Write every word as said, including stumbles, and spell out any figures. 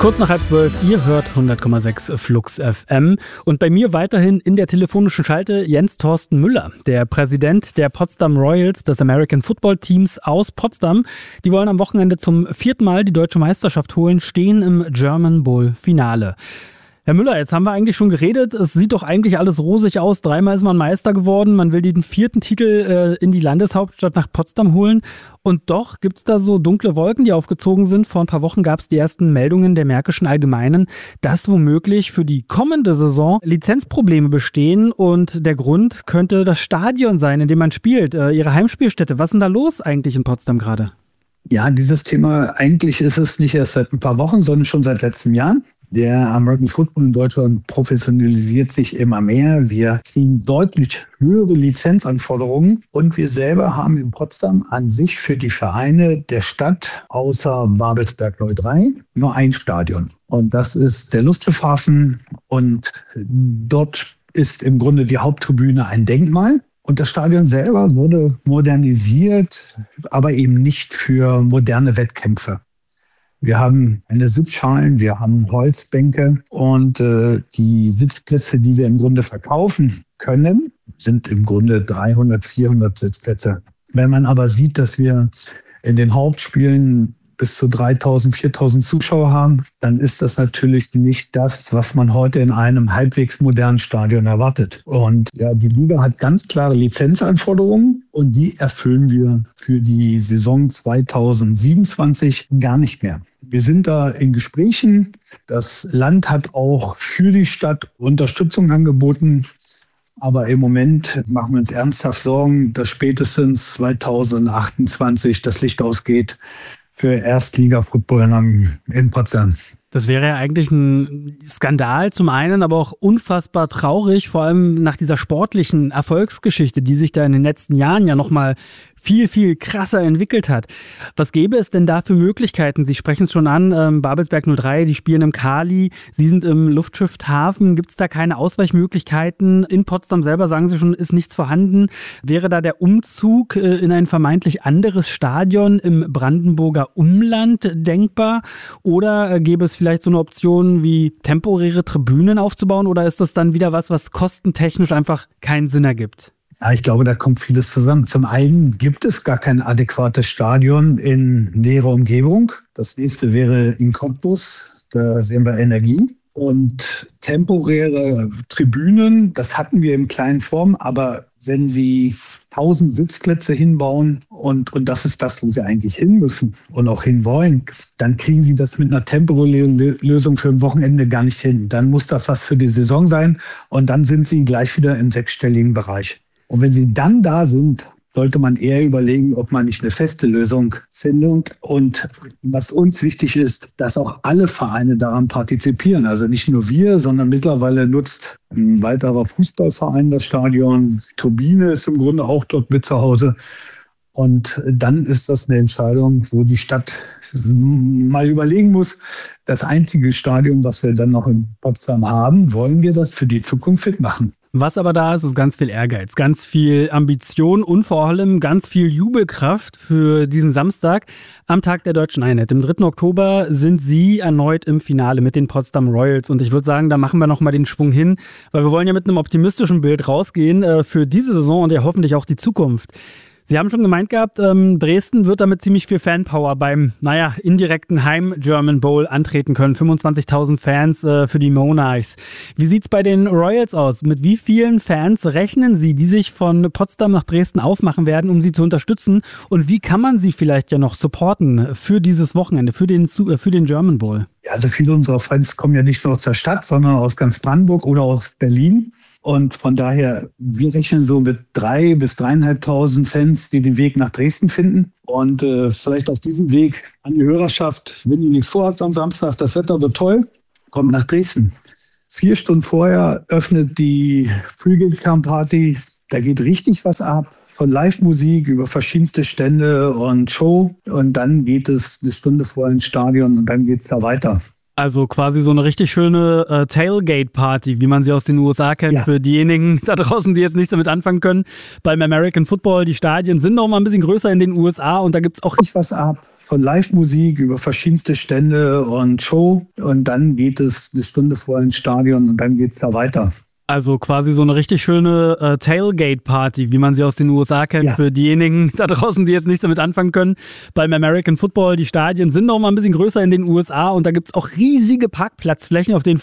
Kurz nach halb zwölf, ihr hört hundert Komma sechs Flux F M. Und bei mir weiterhin in der telefonischen Schalte Jens Thorsten Müller, der Präsident der Potsdam Royals, des American Football Teams aus Potsdam. Die wollen am Wochenende zum vierten Mal die deutsche Meisterschaft holen, stehen im German Bowl Finale. Herr Müller, jetzt haben wir eigentlich schon geredet. Es sieht doch eigentlich alles rosig aus. Dreimal ist man Meister geworden. Man will den vierten Titel äh, in die Landeshauptstadt nach Potsdam holen. Und doch gibt es da so dunkle Wolken, die aufgezogen sind. Vor ein paar Wochen gab es die ersten Meldungen der Märkischen Allgemeinen, dass womöglich für die kommende Saison Lizenzprobleme bestehen. Und der Grund könnte das Stadion sein, in dem man spielt, äh, Ihre Heimspielstätte. Was ist denn da los eigentlich in Potsdam gerade? Ja, dieses Thema, eigentlich ist es nicht erst seit ein paar Wochen, sondern schon seit letztem Jahr. Der American Football in Deutschland professionalisiert sich immer mehr. Wir kriegen deutlich höhere Lizenzanforderungen und wir selber haben in Potsdam an sich für die Vereine der Stadt außer Babelsberg null drei nur ein Stadion. Und das ist der Lustschifhafen und dort ist im Grunde die Haupttribüne ein Denkmal. Und das Stadion selber wurde modernisiert, aber eben nicht für moderne Wettkämpfe. Wir haben eine Sitzschalen, wir haben Holzbänke und äh, die Sitzplätze, die wir im Grunde verkaufen können, sind im Grunde dreihundert, vierhundert Sitzplätze. Wenn man aber sieht, dass wir in den Hauptspielen bis zu dreitausend, viertausend Zuschauer haben, dann ist das natürlich nicht das, was man heute in einem halbwegs modernen Stadion erwartet. Und ja, die Liga hat ganz klare Lizenzanforderungen und die erfüllen wir für die Saison zweitausendsiebenundzwanzig gar nicht mehr. Wir sind da in Gesprächen. Das Land hat auch für die Stadt Unterstützung angeboten. Aber im Moment machen wir uns ernsthaft Sorgen, dass spätestens zweitausendachtundzwanzig das Licht ausgeht für Erstliga-Football in Potsdam. Das wäre ja eigentlich ein Skandal zum einen, aber auch unfassbar traurig, vor allem nach dieser sportlichen Erfolgsgeschichte, die sich da in den letzten Jahren ja nochmal viel, viel krasser entwickelt hat. Was gäbe es denn da für Möglichkeiten? Sie sprechen es schon an, ähm, Babelsberg null drei, die spielen im Kali, Sie sind im Luftschiffhafen. Gibt es da keine Ausweichmöglichkeiten? In Potsdam selber, sagen Sie schon, ist nichts vorhanden. Wäre da der Umzug äh, in ein vermeintlich anderes Stadion im Brandenburger Umland denkbar? Oder äh, gäbe es vielleicht so eine Option wie temporäre Tribünen aufzubauen? Oder ist das dann wieder was, was kostentechnisch einfach keinen Sinn ergibt? Ja, ich glaube, da kommt vieles zusammen. Zum einen gibt es gar kein adäquates Stadion in näherer Umgebung. Das nächste wäre in Cottbus, da sehen wir Energie. Und temporäre Tribünen, das hatten wir in kleinen Form, aber wenn Sie tausend Sitzplätze hinbauen und, und das ist das, wo Sie eigentlich hin müssen und auch hinwollen, dann kriegen Sie das mit einer temporären Lösung für ein Wochenende gar nicht hin. Dann muss das was für die Saison sein und dann sind Sie gleich wieder im sechsstelligen Bereich. Und wenn Sie dann da sind, sollte man eher überlegen, ob man nicht eine feste Lösung findet. Und was uns wichtig ist, dass auch alle Vereine daran partizipieren. Also nicht nur wir, sondern mittlerweile nutzt ein weiterer Fußballverein das Stadion. Die Turbine ist im Grunde auch dort mit zu Hause. Und dann ist das eine Entscheidung, wo die Stadt mal überlegen muss, das einzige Stadion, was wir dann noch in Potsdam haben, wollen wir das für die Zukunft fit machen. Was aber da ist, ist ganz viel Ehrgeiz, ganz viel Ambition und vor allem ganz viel Jubelkraft für diesen Samstag am Tag der Deutschen Einheit. Am dritten Oktober sind Sie erneut im Finale mit den Potsdam Royals und ich würde sagen, da machen wir nochmal den Schwung hin, weil wir wollen ja mit einem optimistischen Bild rausgehen äh, für diese Saison und ja hoffentlich auch die Zukunft. Sie haben schon gemeint gehabt, ähm, Dresden wird damit ziemlich viel Fanpower beim, naja, indirekten Heim-German Bowl antreten können. fünfundzwanzigtausend Fans äh, für die Monarchs. Wie sieht's bei den Royals aus? Mit wie vielen Fans rechnen Sie, die sich von Potsdam nach Dresden aufmachen werden, um sie zu unterstützen? Und wie kann man sie vielleicht ja noch supporten für dieses Wochenende, für den, für den German Bowl? Ja, also viele unserer Fans kommen ja nicht nur aus der Stadt, sondern aus ganz Brandenburg oder aus Berlin. Und von daher, wir rechnen so mit drei bis dreieinhalbtausend Fans, die den Weg nach Dresden finden. Und äh, vielleicht auf diesem Weg an die Hörerschaft, wenn ihr nichts vorhabt am Samstag, das Wetter wird toll, kommt nach Dresden. Vier Stunden vorher öffnet die Flügelkernparty. Da geht richtig was ab. Von Live-Musik über verschiedenste Stände und Show. Und dann geht es eine Stunde vorher ins Stadion und dann geht es da weiter. Also quasi so eine richtig schöne äh, Tailgate-Party, wie man sie aus den U S A kennt, ja. Für diejenigen da draußen, die jetzt nichts damit anfangen können. Beim American Football, die Stadien sind noch mal ein bisschen größer in den U S A und da gibt es auch was ab. von Live-Musik über verschiedenste Stände und Show. Und dann geht es eine Stunde vor ins Stadion und dann geht es da weiter. Also quasi so eine richtig schöne äh, Tailgate-Party, wie man sie aus den U S A kennt, ja. Für diejenigen da draußen, die jetzt nichts damit anfangen können. Beim American Football, die Stadien sind noch mal ein bisschen größer in den U S A und da gibt es auch riesige Parkplatzflächen, auf denen